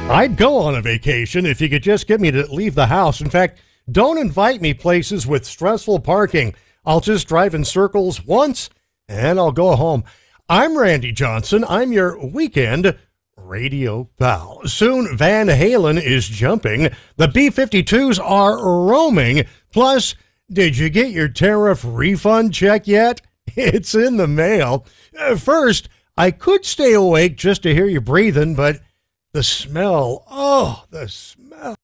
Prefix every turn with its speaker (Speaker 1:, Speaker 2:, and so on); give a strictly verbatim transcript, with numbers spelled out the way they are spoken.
Speaker 1: I'd go on a vacation if you could just get me to leave the house. In fact, don't invite me places with stressful parking. I'll just drive in circles once and I'll go home. I'm Randy Johnson. I'm your weekend radio pal. Soon Van Halen is jumping. The B fifty-twos are roaming. Plus, did you get your tariff refund check yet? It's in the mail. Uh, First, I could stay awake just to hear you breathing, but the smell, oh, the smell.